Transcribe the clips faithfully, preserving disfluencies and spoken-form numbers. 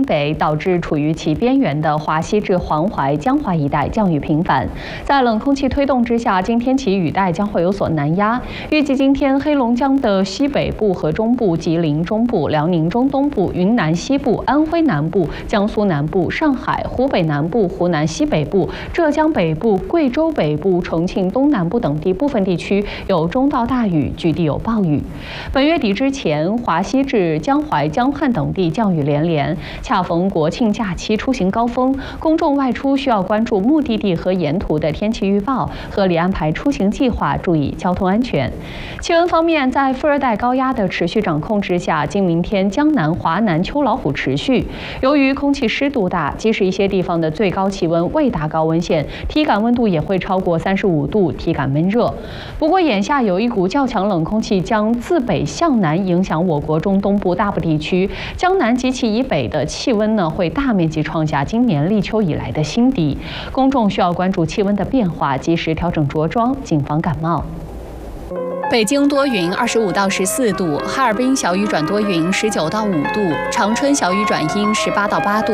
北，导致处于其边缘的华西至黄淮、江淮一带降雨频繁。在冷空气推动之下，今天起雨带将会有所南压。预计今天黑龙江的西北部和中部、吉林中部、辽宁中东部、云南西部、安徽南部、江苏南部、上海、湖北南部、湖南西北部、浙江北部、贵州北部、重庆东南部等地部分地区有中到大雨，局地有暴雨。本月底之前，华西至江淮、江汉等地降雨连连，恰逢国庆假期出行高峰，公众外出需要关注目的地和沿途的天气预报，合理安排出行计划，注意交通安全。气温方面，在副热带高压的持续掌控之下，今明天江南、华南秋老虎持续。由于空气湿度大，即使一些地方的最高气温未达高温线，体感温度也会超过三十五度，体感闷热。不过，眼下有一股较强冷空气将自北向南影响我国中东部大部地区，江南及其以北的气温呢会大面积创下今年立秋以来的新低。公众需要关注气温的变化，及时调整着装，谨防感冒。北京多云，二十五到十四度；哈尔滨小雨转多云，十九到五度；长春小雨转阴，十八到八度；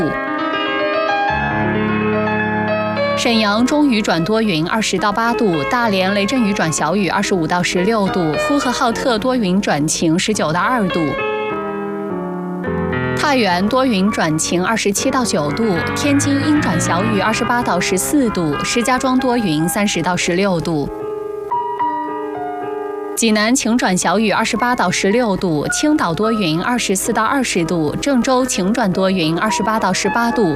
沈阳中雨转多云，二十到八度；大连雷阵雨转小雨，二十五到十六度；呼和浩特多云转晴，十九到二度；太原多云转晴，二十七到九度；天津阴转小雨，二十八到十四度；石家庄多云，三十到十六度；济南晴转小雨，二十八到十六度；青岛多云，二十四到二十度；郑州晴转多云，二十八到十八度；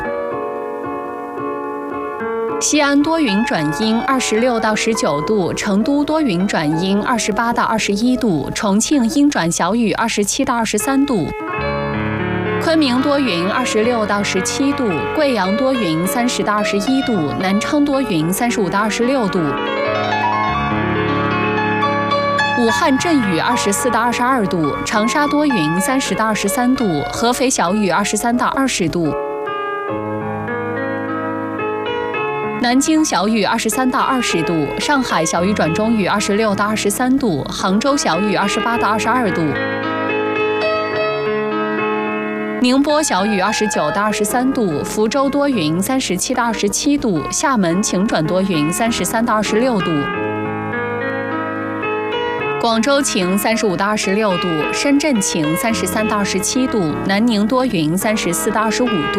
西安多云转阴，二十六到十九度；成都多云转阴，二十八到二十一度；重庆阴转小雨，二十七到二十三度；昆明多云，二十六到十七度；贵阳多云，三十到二十一度；南昌多云，三十五到二十六度；武汉阵雨，二十四到二十二度；长沙多云，三十到二十三度；合肥小雨，二十三到二十度；南京小雨，二十三到二十度；上海小雨转中雨，二十六到二十三度；杭州小雨，二十八到二十二度；宁波小雨，二十九到二十三度；福州多云，三十七到二十七度；厦门晴转多云，三十三到二十六度；广州晴，三十五到二十六度；深圳晴，三十三到二十七度；南宁多云，三十四到二十五度。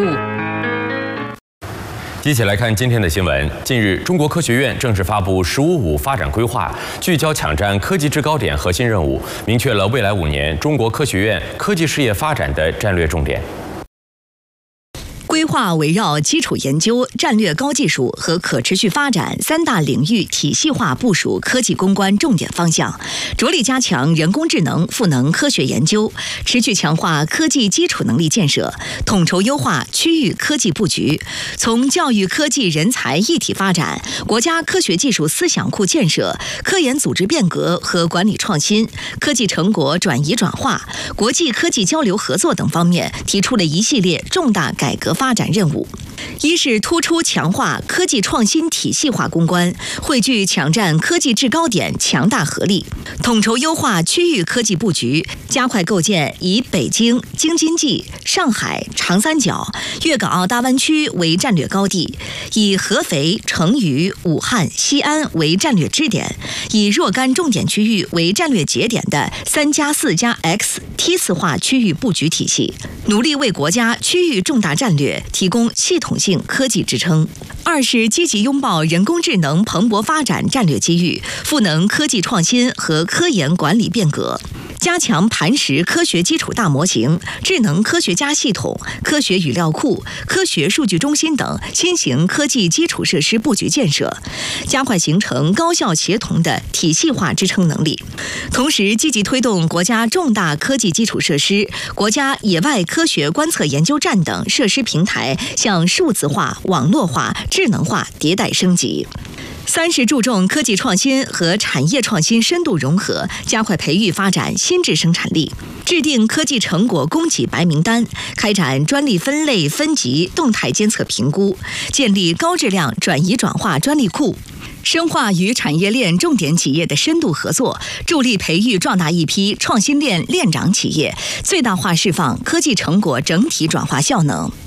一起来看今天的新闻。近日，中国科学院正式发布“十五五”发展规划，聚焦抢占科技制高点核心任务，明确了未来五年中国科学院科技事业发展的战略重点。 规划围绕基础研究、战略高技术和可持续发展三大领域体系化部署科技攻关重点方向，着力加强人工智能赋能科学研究，持续强化科技基础能力建设，统筹优化区域科技布局。从教育科技人才一体发展、国家科学技术思想库建设、科研组织变革和管理创新、科技成果转移转化、国际科技交流合作等方面，提出了一系列重大改革发展任务。一是突出强化科技创新体系化攻关，汇聚抢占科技制高点强大合力，统筹优化区域科技布局，加快构建以北京、京津冀、上海、长三角、粤港澳大湾区为战略高地，以合肥、成渝、武汉、西安为战略支点，以若干重点区域为战略节点的三加四加 X 梯次化区域布局体系，努力为国家区域重大战略提供系统性科技支撑。二是积极拥抱人工智能蓬勃发展战略机遇，赋能科技创新和科研管理变革，加强磐石科学基础大模型、智能科学家系统、科学语料库、科学数据中心等新型科技基础设施布局建设，加快形成高效协同的体系化支撑能力。同时，积极推动国家重大科技基础设施、国家野外科学观测研究站等设施平台向数字化、网络化、智能化迭代升级。三是注重科技创新和产业创新深度融合，加快培育发展新质生产力，制定科技成果供给白名单，开展专利分类分级动态监测评估，建立高质量转移转化专利库，深化与产业链重点企业的深度合作，助力培育壮大一批创新链链长企业，最大化释放科技成果整体转化效能。